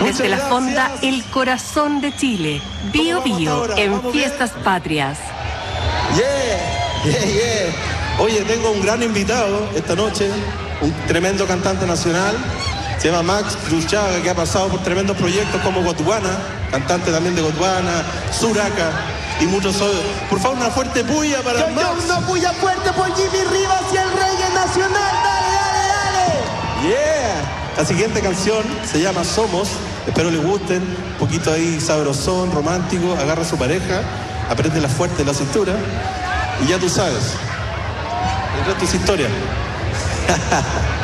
Desde la fonda El Corazón de Chile, Bio Bio en Fiestas Patrias. Oye, tengo un gran invitado esta noche, un tremendo cantante nacional, se llama Max Cruchaga, que ha pasado por tremendos proyectos como Gondwana, cantante también de Gondwana, Suraca y muchos otros. Por favor, una fuerte puya para Max. Una puya fuerte por Jimmy Rivas y el reggae nacional. Dale. La siguiente canción se llama Somos. Espero les gusten. Un poquito ahí sabrosón, romántico. Agarra a su pareja, apriétela fuerte en la cintura. Y ya tú sabes. El resto es historia.